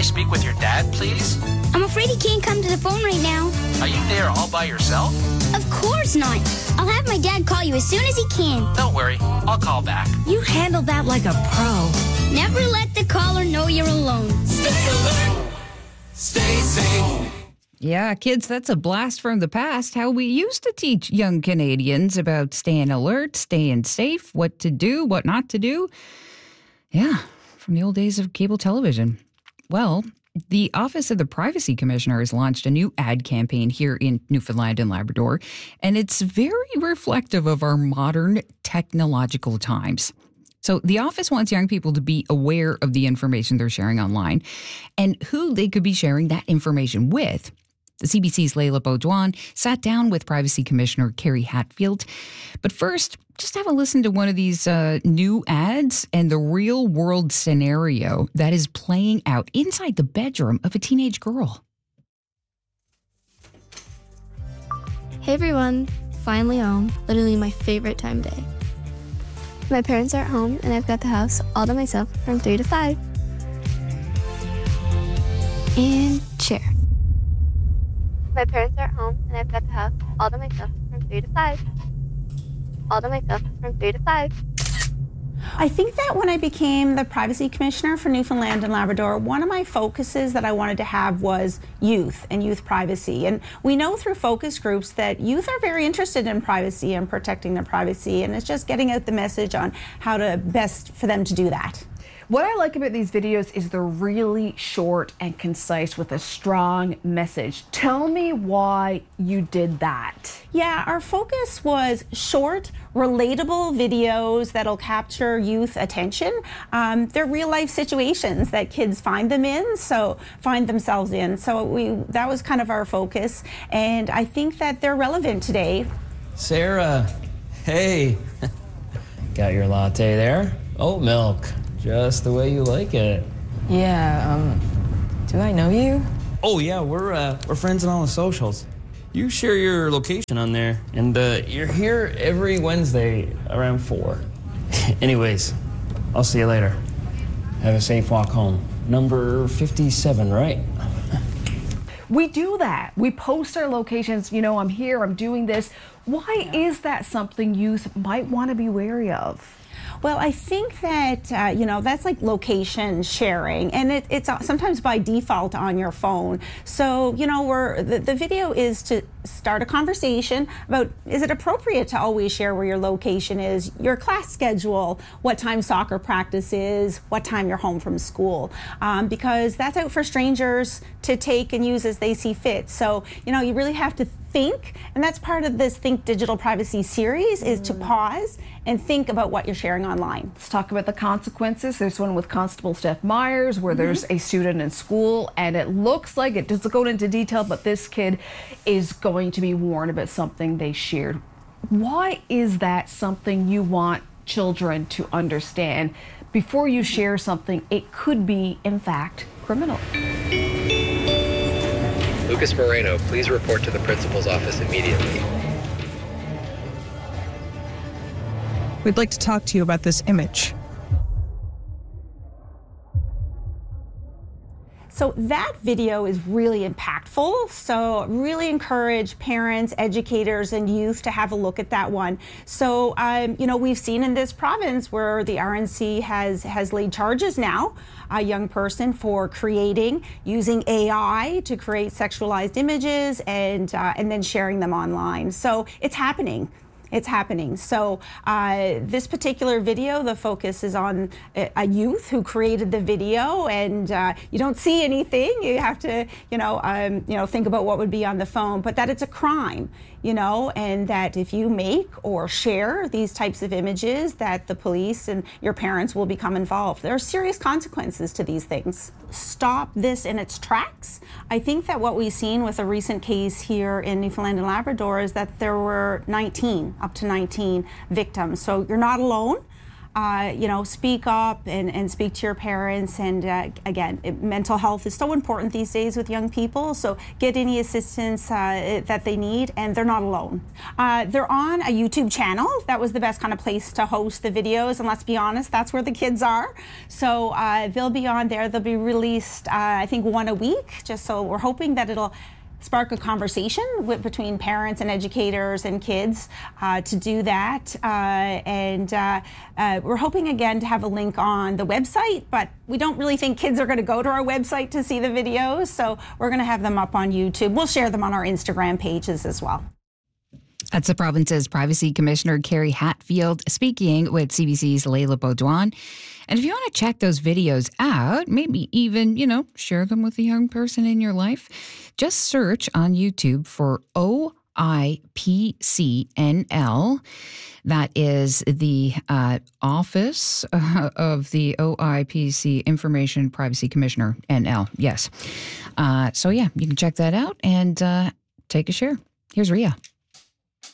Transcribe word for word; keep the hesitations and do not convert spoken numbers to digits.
speak with your dad, please? I'm afraid he can't come to the phone right now. Are you there all by yourself? Of course not. I'll have my dad call you as soon as he can. Don't worry, I'll call back. You handled that like a pro. Never let the caller know you're alone. Stay alert. Stay safe. Yeah, kids, that's a blast from the past. How we used to teach young Canadians about staying alert, staying safe, what to do, what not to do. Yeah, from the old days of cable television. Well, the Office of the Privacy Commissioner has launched a new ad campaign here in Newfoundland and Labrador, and it's very reflective of our modern technological times. So the office wants young people to be aware of the information they're sharing online and who they could be sharing that information with. The C B C's Layla Baudouin sat down with Privacy Commissioner Carrie Hatfield. But first, just have a listen to one of these uh, new ads and the real-world scenario that is playing out inside the bedroom of a teenage girl. Hey everyone, finally home. Literally my favorite time of day. My parents are at home and I've got the house all to myself from three to five. And share. My parents are at home and I've got the house all to myself from three to five. All to myself from three to five. I think that when I became the Privacy Commissioner for Newfoundland and Labrador, one of my focuses that I wanted to have was youth and youth privacy. And we know through focus groups that youth are very interested in privacy and protecting their privacy, and it's just getting out the message on how to best for them to do that. What I like about these videos is they're really short and concise with a strong message. Tell me why you did that. Yeah, our focus was short, relatable videos that'll capture youth attention. Um, they're real life situations that kids find them in, so find themselves in. So we that was kind of our focus, and I think that they're relevant today. Sarah, hey, got your latte there? Oat milk. Just the way you like it. Yeah, um, do I know you? Oh yeah, we're uh, we're friends on all the socials. You share your location on there, and uh, you're here every Wednesday around four. Anyways, I'll see you later. Have a safe walk home. Number fifty-seven, right? We do that. We post our locations, you know, I'm here, I'm doing this. Why yeah. is that something youth might want to be wary of? Well, I think that, uh, you know, that's like location sharing, and it, it's sometimes by default on your phone. So, you know, we're, the, the video is to start a conversation about, is it appropriate to always share where your location is, your class schedule, what time soccer practice is, what time you're home from school, um, because that's out for strangers to take and use as they see fit. So, you know, you really have to think, and that's part of this Think Digital Privacy series, is to pause and think about what you're sharing online. Let's talk about the consequences. There's one with Constable Steph Myers where mm-hmm. there's a student in school, and it looks like, it doesn't go into detail, but this kid is going to be warned about something they shared. Why is that something you want children to understand? Before you share something, it could be, in fact, criminal. Lucas Moreno, please report to the principal's office immediately. We'd like to talk to you about this image. So that video is really impactful. So really encourage parents, educators, and youth to have a look at that one. So, um, you know, we've seen in this province where the R N C has, has laid charges now, a young person for creating, using A I to create sexualized images and, uh, and then sharing them online. So it's happening. It's happening. So uh, this particular video, the focus is on a, a youth who created the video, and uh, you don't see anything. You have to, you know, um, you know, think about what would be on the phone, but that it's a crime, you know, and that if you make or share these types of images, that the police and your parents will become involved. There are serious consequences to these things. Stop this in its tracks. I think that what we've seen with a recent case here in Newfoundland and Labrador is that there were nineteen, up to nineteen victims. So you're not alone. uh, you know, speak up and, and speak to your parents. And uh, again, it, mental health is so important these days with young people. So get any assistance uh, that they need, and they're not alone. Uh, they're on a YouTube channel. That was the best kind of place to host the videos. And let's be honest, that's where the kids are. So uh, they'll be on there. They'll be released, uh, I think, one a week. Just so we're hoping that it'll spark a conversation with, between parents and educators and kids uh, to do that. Uh, and uh, uh, we're hoping, again, to have a link on the website, but we don't really think kids are going to go to our website to see the videos, so we're going to have them up on YouTube. We'll share them on our Instagram pages as well. That's the province's Privacy Commissioner, Carrie Hatfield, speaking with C B C's Layla Baudouin. And if you want to check those videos out, maybe even, you know, share them with a young person in your life, just search on YouTube for O I P C N L. That is the uh, Office uh, of the O I P C Information Privacy Commissioner, N L. Yes. Uh, so, yeah, you can check that out and uh, take a share. Here's Ria.